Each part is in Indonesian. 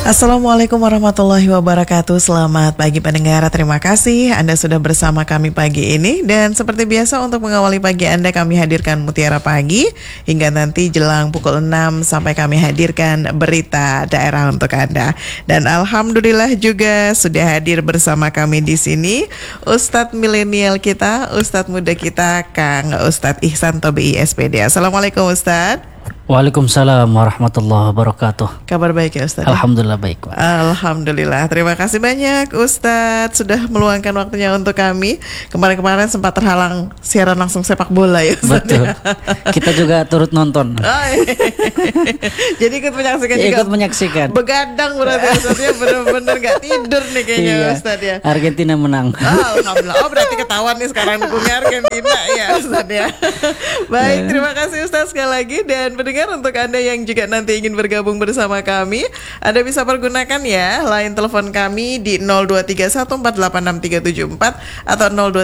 Assalamualaikum warahmatullahi wabarakatuh. Selamat pagi pendengar. Terima kasih Anda sudah bersama kami pagi ini. Dan seperti biasa untuk mengawali pagi Anda, kami hadirkan Mutiara Pagi hingga nanti jelang pukul 6 sampai kami hadirkan berita daerah untuk Anda. Dan alhamdulillah juga sudah hadir bersama kami di sini Ustadz milenial kita, Ustadz muda kita, Kang Ustadz Ihsan Tobi SPD. Assalamualaikum Ustadz. Waalaikumsalam warahmatullahi wabarakatuh. Kabar baik ya Ustadz? Alhamdulillah baik, Pak. Alhamdulillah. Terima kasih banyak Ustadz sudah meluangkan waktunya untuk kami. Kemarin-kemarin sempat terhalang siaran langsung sepak bola ya Ustadz. Betul. Kita juga turut nonton. Jadi ikut menyaksikan juga. Ikut menyaksikan. Begadang berarti Ustadz ya, bener-bener gak tidur nih kayaknya Ustadz ya. Argentina menang. Alhamdulillah. Oh berarti ketahuan nih sekarang dukungnya Argentina ya Ustadz ya. Baik, terima kasih Ustadz sekali lagi. Dan untuk Anda yang juga nanti ingin bergabung bersama kami, Anda bisa pergunakan ya line telepon kami di 02314863744 atau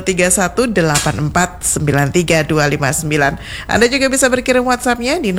02184932559. Anda juga bisa berkirim WhatsApp-nya di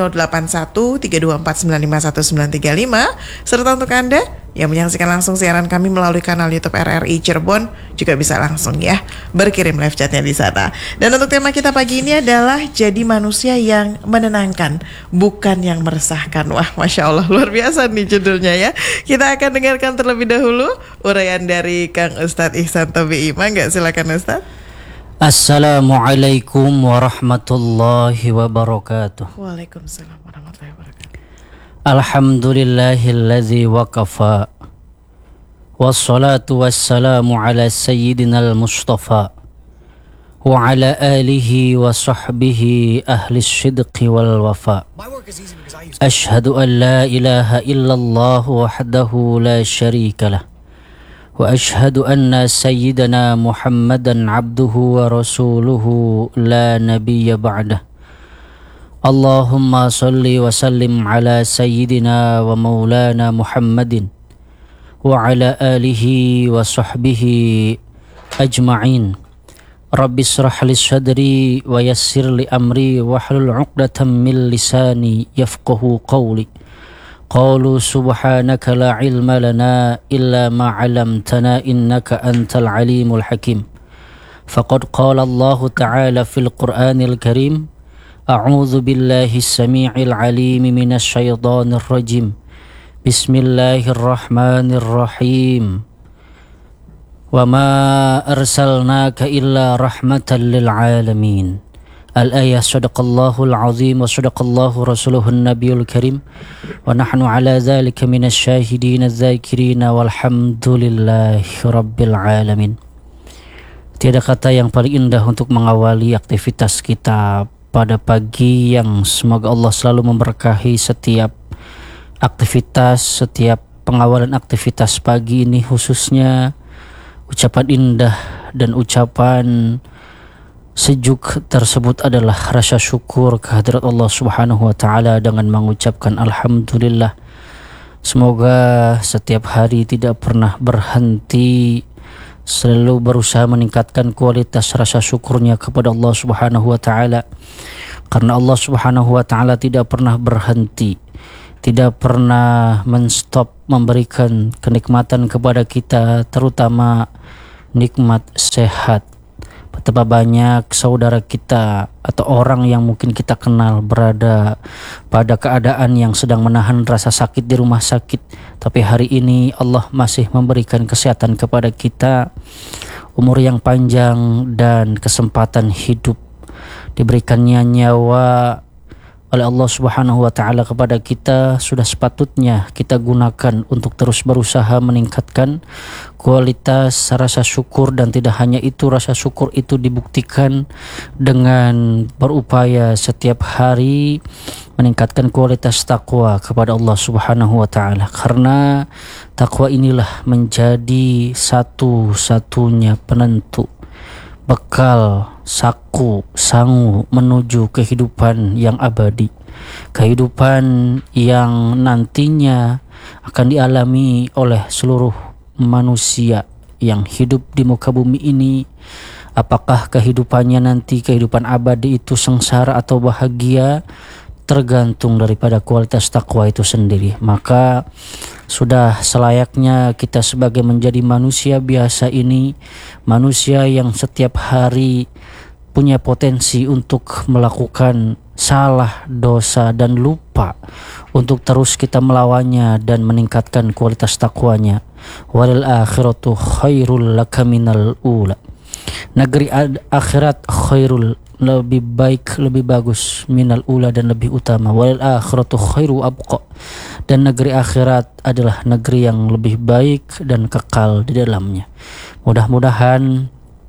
081324951935. Serta untuk Anda yang menyaksikan langsung siaran kami melalui kanal YouTube RRI Cirebon juga bisa langsung ya berkirim live chatnya di sana. Dan untuk tema kita pagi ini adalah jadi manusia yang menenangkan, bukan yang meresahkan. Wah, Masya Allah, luar biasa nih judulnya ya. Kita akan dengarkan terlebih dahulu uraian dari Kang Ustadz Ihsan Tobi. Mangga silakan Ustadz. Assalamualaikum warahmatullahi wabarakatuh. Waalaikumsalam warahmatullahi wabarakatuh. Alhamdulillahilladzi waqafa wassalatu wassalamu ala sayyidina al-mustafa wa ala alihi wa sahbihi ahli sidqi wal wafa. Ashhadu an la ilaha illallah wahdahu la syarika lah wa ashhadu anna sayyidana Muhammadan abduhu wa rasuluhu la nabiyya ba'dah. Allahumma salli wa sallim ala sayyidina wa maulana Muhammadin wa ala alihi wa sahbihi ajma'in. Rabbi israh li sadri wa yassir li amri wa hlul 'uqdatam min lisani yafqahu qawli. Qalu subhanaka la ilma lana illa ma 'allamtana innaka antal alimul hakim. Faqad qala Allah ta'ala fil Qur'anil Karim, A'udzu billahi as-sami'il 'alim minasy syaithanir rajim. Bismillahirrahmanirrahim. Wa ma arsalnaka illa rahmatan lil 'alamin. Al-ayah, sadaqallahul 'azim wa sadaqallahu rasuluhun nabiyul karim. Wa nahnu 'ala dzalika minasy syahidin adz-dzakirin walhamdulillahi rabbil alamin. Tiada kata yang paling indah untuk mengawali aktivitas kita pada pagi yang semoga Allah selalu memberkahi setiap aktivitas, setiap pengawalan aktivitas pagi ini, khususnya ucapan indah dan ucapan sejuk tersebut adalah rasa syukur kehadirat Allah Subhanahu wa taala dengan mengucapkan alhamdulillah. Semoga setiap hari tidak pernah berhenti, selalu berusaha meningkatkan kualitas rasa syukurnya kepada Allah Subhanahu wa taala. Karena Allah Subhanahu wa taala tidak pernah berhenti, tidak pernah menstop memberikan kenikmatan kepada kita, terutama nikmat sehat. Betapa banyak saudara kita atau orang yang mungkin kita kenal berada pada keadaan yang sedang menahan rasa sakit di rumah sakit, tapi hari ini Allah masih memberikan kesehatan kepada kita, umur yang panjang dan kesempatan hidup. Diberikannya nyawa oleh Allah Subhanahu wa taala kepada kita, sudah sepatutnya kita gunakan untuk terus berusaha meningkatkan kualitas rasa syukur. Dan tidak hanya itu, rasa syukur itu dibuktikan dengan berupaya setiap hari meningkatkan kualitas takwa kepada Allah Subhanahu wa taala. Karena takwa inilah menjadi satu-satunya penentu, bekal, sangu menuju kehidupan yang abadi, kehidupan yang nantinya akan dialami oleh seluruh manusia yang hidup di muka bumi ini. Apakah kehidupannya nanti kehidupan abadi itu sengsara atau bahagia, tergantung daripada kualitas takwa itu sendiri. Maka Sudah selayaknya kita sebagai menjadi manusia biasa ini, manusia yang setiap hari punya potensi untuk melakukan salah, dosa, dan lupa, untuk terus kita melawannya dan meningkatkan kualitas takwanya. Walil akhiratu khairul laka minal ula. Negeri akhirat khairul, lebih baik, lebih bagus, minal ula, dan lebih utama. Walil akhiratu khairu abqa, dan negeri akhirat adalah negeri yang lebih baik dan kekal di dalamnya. Mudah-mudahan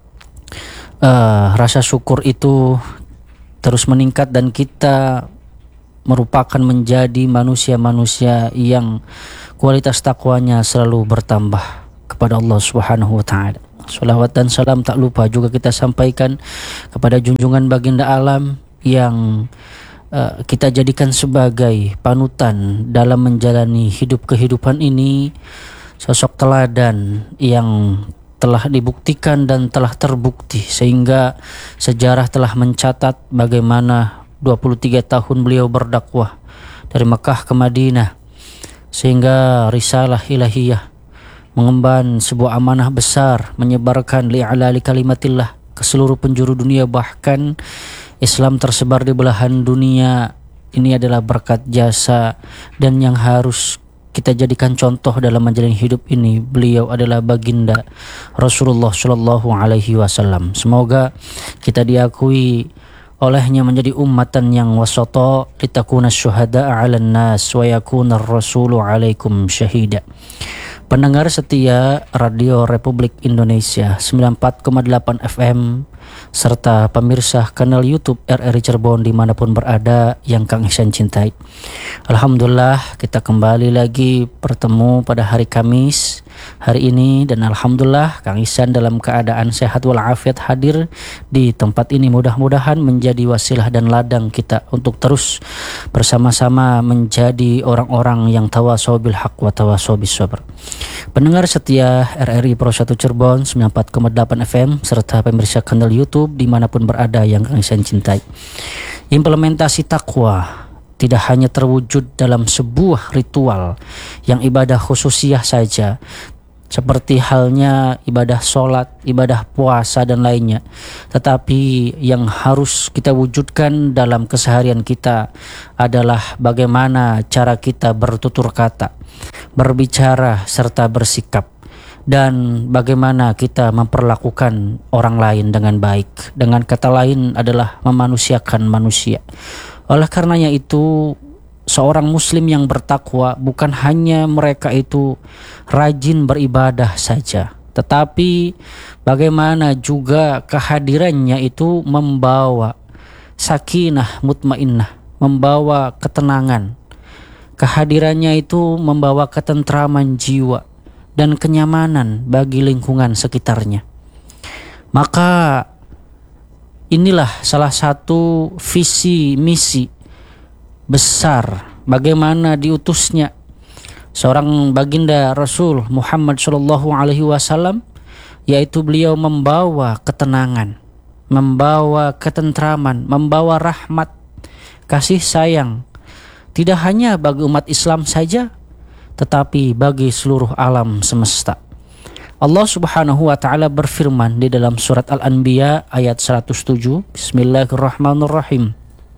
rasa syukur itu terus meningkat dan kita merupakan menjadi manusia-manusia yang kualitas takwanya selalu bertambah kepada Allah Subhanahu wa taala. Salawat dan salam tak lupa juga kita sampaikan kepada junjungan baginda alam yang kita jadikan sebagai panutan dalam menjalani hidup kehidupan ini, sosok teladan yang telah dibuktikan dan telah terbukti sehingga sejarah telah mencatat bagaimana 23 tahun beliau berdakwah dari Mekah ke Madinah, sehingga risalah ilahiyah mengemban sebuah amanah besar, menyebarkan li'alali kalimatillah ke seluruh penjuru dunia, bahkan Islam tersebar di belahan dunia. Ini adalah berkat jasa dan yang harus kita jadikan contoh dalam menjalani hidup ini. Beliau adalah baginda Rasulullah Shallallahu Alaihi Wasallam. Semoga kita diakui olehnya menjadi ummatan yang wasata, litakuna syuhada'a 'alan nas wa yakuna ar-rasulu 'alaikum syahida. Pendengar setia Radio Republik Indonesia 94,8 FM serta pemirsa kanal YouTube RRI Cirebon dimanapun berada yang Kang Ihsan cintai. Alhamdulillah kita kembali lagi bertemu pada hari Kamis hari ini, dan alhamdulillah Kang Ihsan dalam keadaan sehat walafiat hadir di tempat ini. Mudah-mudahan menjadi wasilah dan ladang kita untuk terus bersama-sama menjadi orang-orang yang tawasau bil haq wa tawasau bis sabr. Pendengar setia RRI Pro 1 Cirebon 94,8 FM serta pemirsa kanal YouTube dimanapun berada yang Kang Ihsan cintai. Implementasi takwa tidak hanya terwujud dalam sebuah ritual yang ibadah khususiyah saja, seperti halnya ibadah sholat, ibadah puasa dan lainnya, tetapi yang harus kita wujudkan dalam keseharian kita adalah bagaimana cara kita bertutur kata, berbicara serta bersikap, dan bagaimana kita memperlakukan orang lain dengan baik. Dengan kata lain adalah memanusiakan manusia. Oleh karenanya itu, seorang muslim yang bertakwa bukan hanya mereka itu rajin beribadah saja, tetapi bagaimana juga kehadirannya itu membawa sakinah mutmainnah, membawa ketenangan. Kehadirannya itu membawa ketentraman jiwa dan kenyamanan bagi lingkungan sekitarnya. Maka inilah salah satu visi misi besar bagaimana diutusnya seorang baginda Rasul Muhammad Shallallahu Alaihi Wasallam, yaitu beliau membawa ketenangan, membawa ketentraman, membawa rahmat, kasih sayang, tidak hanya bagi umat Islam saja, tetapi bagi seluruh alam semesta. Allah Subhanahu wa taala berfirman di dalam surat Al-Anbiya ayat 107, Bismillahirrahmanirrahim.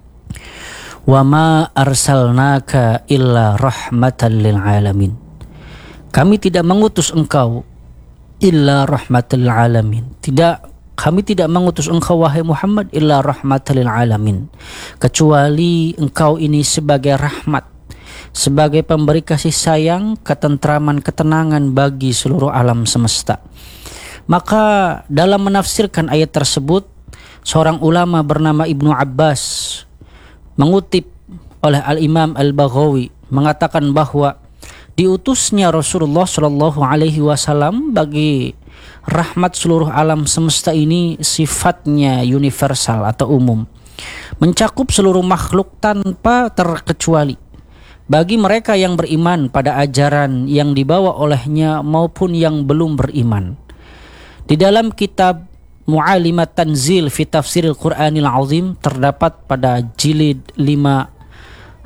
Wa ma arsalnaka illa rahmatan lil alamin. Kami tidak mengutus engkau illa rahmatan lil alamin. Kami tidak mengutus engkau wahai Muhammad illa rahmatan lil alamin, kecuali engkau ini sebagai rahmat, sebagai pemberi kasih sayang, ketentraman, ketenangan bagi seluruh alam semesta. Maka dalam menafsirkan ayat tersebut, seorang ulama bernama Ibnu Abbas mengutip oleh Al-Imam Al-Baghawi mengatakan bahwa diutusnya Rasulullah Shallallahu Alaihi Wasallam bagi rahmat seluruh alam semesta ini sifatnya universal atau umum, mencakup seluruh makhluk tanpa terkecuali, bagi mereka yang beriman pada ajaran yang dibawa olehnya maupun yang belum beriman. Di dalam kitab Mu'alimat Tanzil fi Tafsiril Qur'anil Azim terdapat pada jilid 5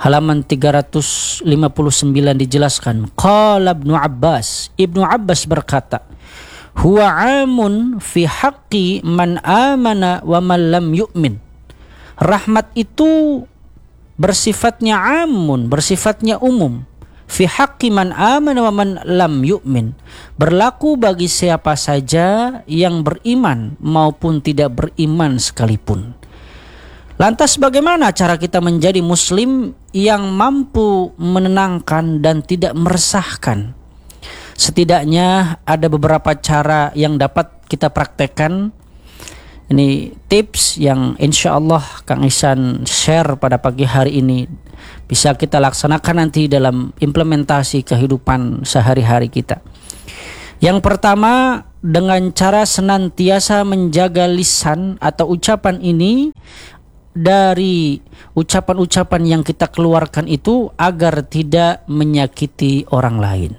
halaman 359 dijelaskan, qala Ibnu Abbas berkata, huwa amun fi haqqi man amana wa man lam yu'min. Rahmat itu bersifatnya amun, bersifatnya umum. Fi haqqi man amana wa man lam yu'min, berlaku bagi siapa saja yang beriman maupun tidak beriman sekalipun. Lantas bagaimana cara kita menjadi muslim yang mampu menenangkan dan tidak meresahkan? Setidaknya ada beberapa cara yang dapat kita praktekkan. Ini tips yang insya Allah Kang Ihsan share pada pagi hari ini, bisa kita laksanakan nanti dalam implementasi kehidupan sehari-hari kita. Yang pertama, dengan cara senantiasa menjaga lisan atau ucapan ini dari ucapan-ucapan yang kita keluarkan itu agar tidak menyakiti orang lain.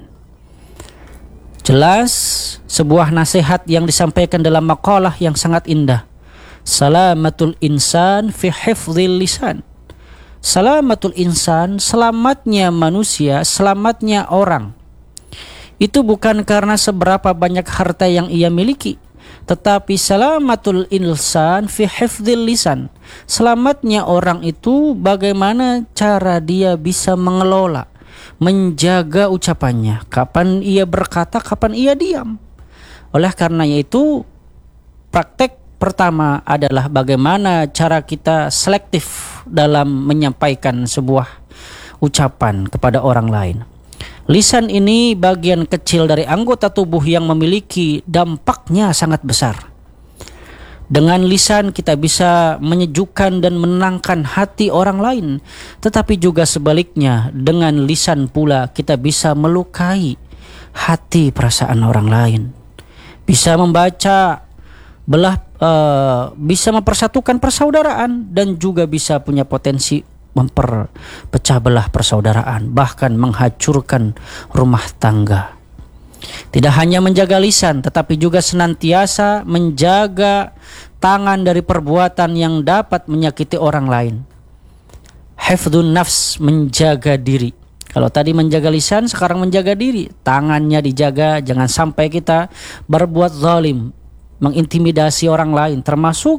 Jelas sebuah nasihat yang disampaikan dalam maqalah yang sangat indah. Salamatul insan fi hifdzil lisan. Salamatul insan, selamatnya manusia, selamatnya orang. Itu bukan karena seberapa banyak harta yang ia miliki, tetapi salamatul insan fi hifdzil lisan. Selamatnya orang itu bagaimana cara dia bisa mengelola, menjaga ucapannya, kapan ia berkata, kapan ia diam. Oleh karenanya itu, praktek pertama adalah bagaimana cara kita selektif dalam menyampaikan sebuah ucapan kepada orang lain. Lisan ini bagian kecil dari anggota tubuh yang memiliki dampaknya sangat besar. Dengan lisan kita bisa menyejukkan dan menenangkan hati orang lain, tetapi juga sebaliknya, dengan lisan pula kita bisa melukai hati perasaan orang lain. Bisa membaca bisa mempersatukan persaudaraan dan juga bisa punya potensi memperpecah belah persaudaraan, bahkan menghancurkan rumah tangga. Tidak hanya menjaga lisan, tetapi juga senantiasa menjaga tangan dari perbuatan yang dapat menyakiti orang lain. Hifdzun nafs, menjaga diri. Kalau tadi menjaga lisan, sekarang menjaga diri. Tangannya dijaga, jangan sampai kita berbuat zalim, mengintimidasi orang lain, termasuk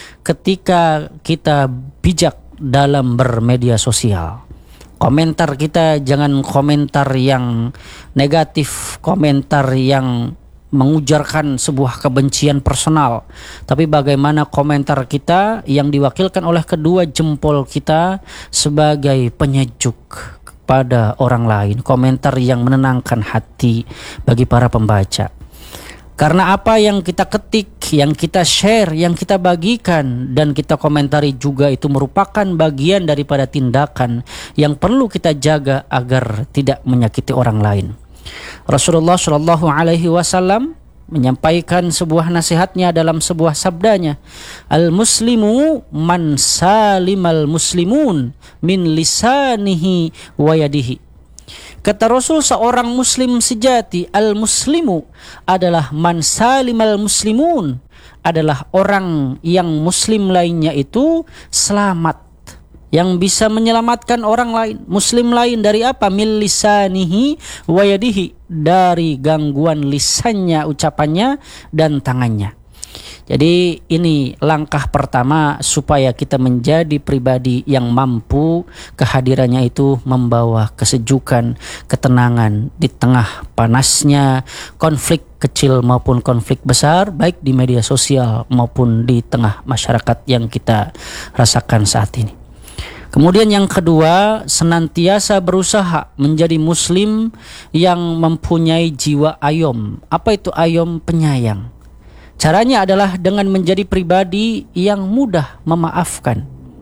ketika kita bijak dalam bermedia sosial. Komentar kita jangan komentar yang negatif, komentar yang mengujarkan sebuah kebencian personal, tapi bagaimana komentar kita yang diwakilkan oleh kedua jempol kita sebagai penyejuk kepada orang lain, komentar yang menenangkan hati bagi para pembaca. Karena apa yang kita ketik, yang kita share, yang kita bagikan dan kita komentari juga itu merupakan bagian daripada tindakan yang perlu kita jaga agar tidak menyakiti orang lain. Rasulullah Shallallahu Alaihi Wasallam menyampaikan sebuah nasihatnya dalam sebuah sabdanya, al-muslimu man salimal muslimun min lisanihi wa yadihi. Kata Rasul, seorang muslim sejati, al-muslimu adalah man salimal muslimun, adalah orang yang muslim lainnya itu selamat, yang bisa menyelamatkan orang lain, muslim lain dari apa? Min lisanihi wa yadihi, dari gangguan lisannya, ucapannya dan tangannya. Jadi ini langkah pertama supaya kita menjadi pribadi yang mampu kehadirannya itu membawa kesejukan, ketenangan di tengah panasnya konflik kecil maupun konflik besar, baik di media sosial maupun di tengah masyarakat yang kita rasakan saat ini. Kemudian yang kedua, senantiasa berusaha menjadi muslim yang mempunyai jiwa ayom. Apa itu ayom? Penyayang. Caranya adalah dengan menjadi pribadi yang mudah memaafkan.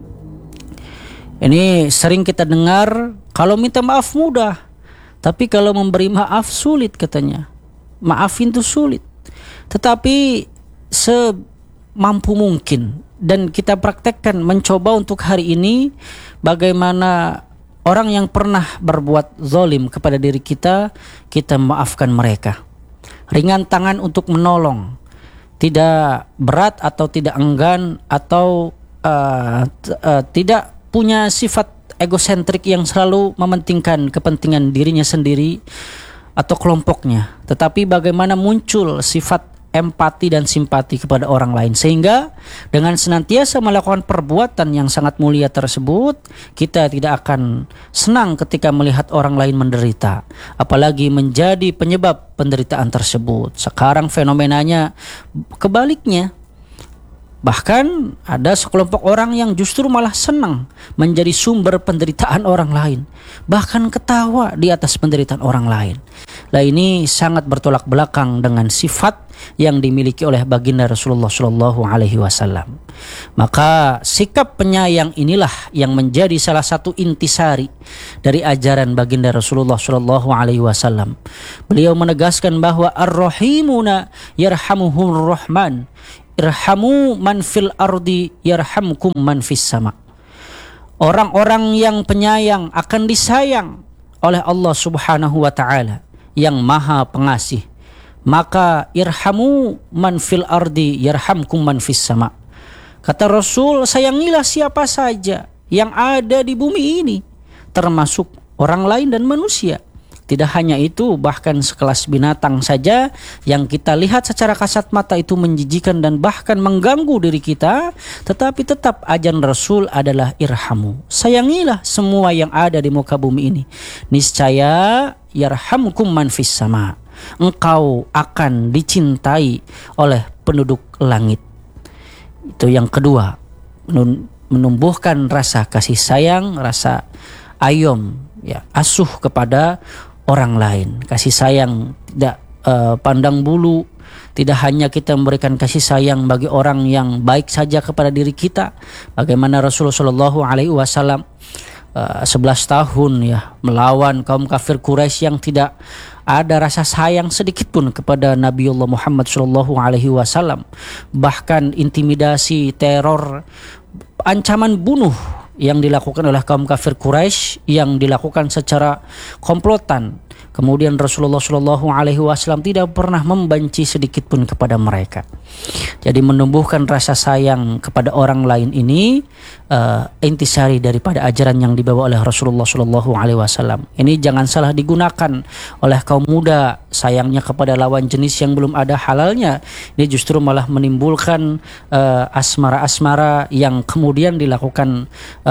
Ini sering kita dengar, kalau minta maaf mudah, tapi kalau memberi maaf sulit katanya. Maafin itu sulit. Tetapi semampu mungkin dan kita praktekkan, mencoba untuk hari ini bagaimana orang yang pernah berbuat zalim kepada diri kita, kita maafkan mereka. Ringan tangan untuk menolong. Tidak berat atau tidak enggan atau tidak punya sifat egosentrik yang selalu mementingkan kepentingan dirinya sendiri atau kelompoknya, tetapi bagaimana muncul sifat empati dan simpati kepada orang lain, sehingga dengan senantiasa melakukan perbuatan yang sangat mulia tersebut, kita tidak akan senang ketika melihat orang lain menderita, apalagi menjadi penyebab penderitaan tersebut. Sekarang fenomenanya kebaliknya. Bahkan ada sekelompok orang yang justru malah senang menjadi sumber penderitaan orang lain, bahkan ketawa di atas penderitaan orang lain. Nah, ini sangat bertolak belakang dengan sifat yang dimiliki oleh baginda Rasulullah Shallallahu Alaihi Wasallam. Maka sikap penyayang inilah yang menjadi salah satu intisari dari ajaran baginda Rasulullah Shallallahu Alaihi Wasallam. Beliau menegaskan bahwa ar-rahimuna yarhamuhur rahman, irhamu man fil ardi yarhamkum man fis sama. Orang-orang yang penyayang akan disayang oleh Allah Subhanahu wa taala yang Maha Pengasih. Maka irhamu man fil ardi yarhamkum man fis sama. Kata Rasul, sayangilah siapa saja yang ada di bumi ini, termasuk orang lain dan manusia. Tidak hanya itu, bahkan sekelas binatang saja yang kita lihat secara kasat mata itu menjijikan dan bahkan mengganggu diri kita, tetapi tetap ajaran Rasul adalah irhamu. Sayangilah semua yang ada di muka bumi ini. Niscaya yarhamkum man fis sama. Engkau akan dicintai oleh penduduk langit. Itu yang kedua, menumbuhkan rasa kasih sayang, rasa ayom, ya, asuh kepada orang lain. Kasih sayang tidak pandang bulu. Tidak hanya kita memberikan kasih sayang bagi orang yang baik saja kepada diri kita. Bagaimana Rasulullah Shallallahu Alaihi Wasallam 11 tahun ya melawan kaum kafir Quraisy yang tidak ada rasa sayang sedikit pun kepada Nabiullah Muhammad Shallallahu Alaihi Wasallam. Bahkan intimidasi, teror, ancaman bunuh yang dilakukan oleh kaum kafir Quraisy yang dilakukan secara komplotan. Kemudian Rasulullah Shallallahu Alaihi Wasallam tidak pernah membenci sedikit pun kepada mereka. Jadi menumbuhkan rasa sayang kepada orang lain ini intisari daripada ajaran yang dibawa oleh Rasulullah Shallallahu Alaihi Wasallam. Ini jangan salah digunakan oleh kaum muda, sayangnya kepada lawan jenis yang belum ada halalnya. Ini justru malah menimbulkan asmara-asmara yang kemudian dilakukan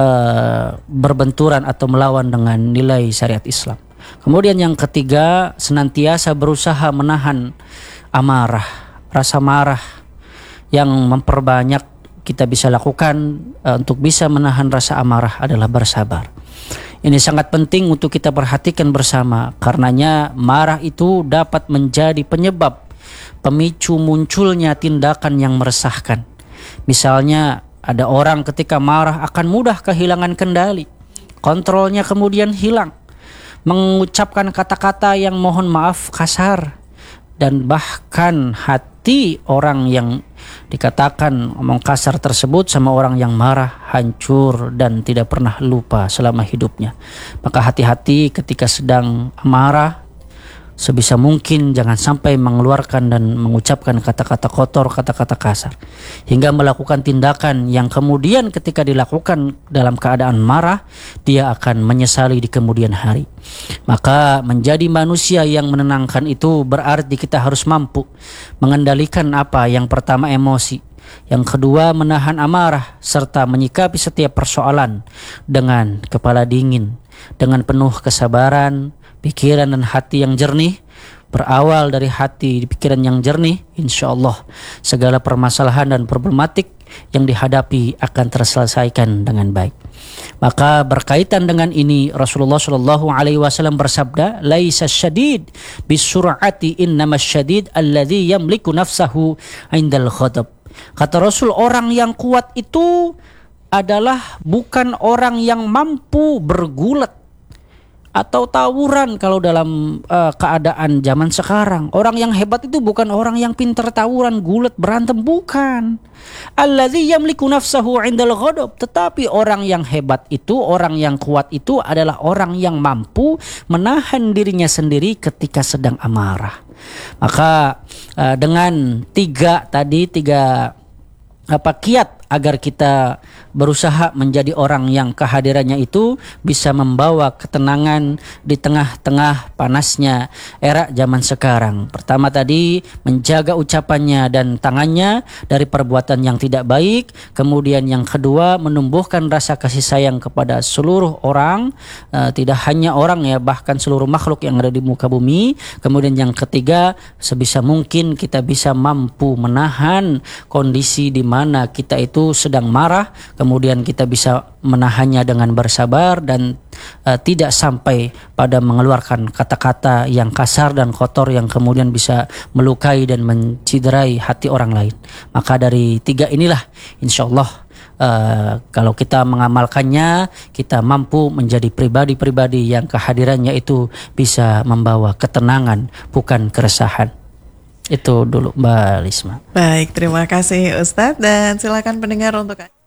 berbenturan atau melawan dengan nilai syariat Islam. Kemudian yang ketiga, senantiasa berusaha menahan amarah, rasa marah yang memperbanyak. Kita bisa lakukan untuk bisa menahan rasa amarah adalah bersabar. Ini sangat penting untuk kita perhatikan bersama, karenanya marah itu dapat menjadi penyebab pemicu munculnya tindakan yang meresahkan. Misalnya ada orang ketika marah akan mudah kehilangan kendali, kontrolnya kemudian hilang, mengucapkan kata-kata yang mohon maaf kasar, dan bahkan hati orang yang dikatakan omong kasar tersebut sama orang yang marah hancur dan tidak pernah lupa selama hidupnya. Maka hati-hati ketika sedang marah, sebisa mungkin jangan sampai mengeluarkan dan mengucapkan kata-kata kotor, kata-kata kasar, hingga melakukan tindakan yang kemudian ketika dilakukan dalam keadaan marah, dia akan menyesali di kemudian hari. Maka menjadi manusia yang menenangkan itu berarti kita harus mampu mengendalikan apa? Yang pertama, emosi. Yang kedua, menahan amarah serta menyikapi setiap persoalan dengan kepala dingin, dengan penuh kesabaran, pikiran dan hati yang jernih. Berawal dari hati, pikiran yang jernih, insya Allah segala permasalahan dan problematik yang dihadapi akan terselesaikan dengan baik. Maka berkaitan dengan ini Rasulullah Shallallahu Alaihi Wasallam bersabda, "Laisa syadid bisur'ati, innamas syadid alladzi yamliku nafsahu 'indal ghadab." Kata Rasul, orang yang kuat itu adalah bukan orang yang mampu bergulat atau tawuran kalau dalam keadaan zaman sekarang. Orang yang hebat itu bukan orang yang pintar tawuran, gulat, berantem, bukan. Alladzi yamliku nafsahu 'indal ghadab. Tetapi orang yang hebat itu, orang yang kuat itu adalah orang yang mampu menahan dirinya sendiri ketika sedang amarah. Maka dengan tiga kiat agar kita berusaha menjadi orang yang kehadirannya itu bisa membawa ketenangan di tengah-tengah panasnya era zaman sekarang. Pertama tadi, menjaga ucapannya dan tangannya dari perbuatan yang tidak baik. Kemudian yang kedua, menumbuhkan rasa kasih sayang kepada seluruh orang, tidak hanya orang ya, bahkan seluruh makhluk yang ada di muka bumi. Kemudian yang ketiga, sebisa mungkin kita bisa mampu menahan kondisi di mana kita itu sedang marah, kemudian kita bisa menahannya dengan bersabar dan tidak sampai pada mengeluarkan kata-kata yang kasar dan kotor yang kemudian bisa melukai dan menciderai hati orang lain. Maka dari tiga inilah insya Allah kalau kita mengamalkannya, kita mampu menjadi pribadi-pribadi yang kehadirannya itu bisa membawa ketenangan, bukan keresahan. Itu dulu Mbak Lisma. Baik, terima kasih Ustadz, dan silakan pendengar untuk